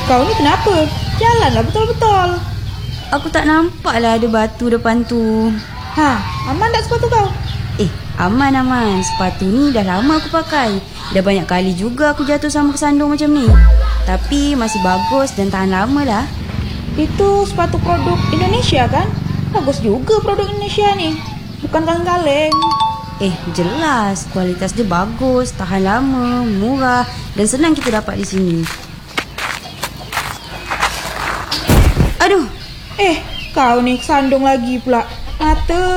kau ni kenapa? Jalanlah betul-betul. Aku tak nampak lah ada batu depan tu. Aman tak sepatu kau? Aman. Sepatu ni dah lama aku pakai. Dah banyak kali juga aku jatuh sama kesandung macam ni. Tapi masih bagus dan tahan lama lah. Itu sepatu produk Indonesia kan? Bagus juga produk Indonesia ni. Bukan kaleng-kaleng. Jelas. Kualitas dia bagus, tahan lama, murah dan senang kita dapat di sini. Aduh. Kau ni kesandung lagi pula. Mata